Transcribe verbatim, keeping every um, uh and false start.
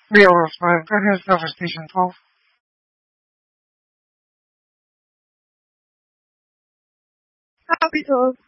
Yeah, well, fine. Go ahead, go for station twelve. Happy dog.